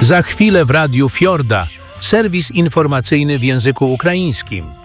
Za chwilę w Radiu Fiorda, serwis informacyjny w języku ukraińskim.